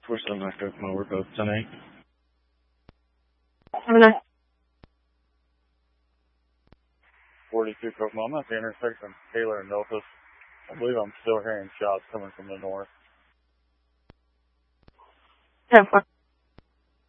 47 Echo, we're both 10-8. Have a nice 42 Kokomo, I'm at the intersection of Taylor and Milpas. I believe I'm still hearing shots coming from the north. 10-4.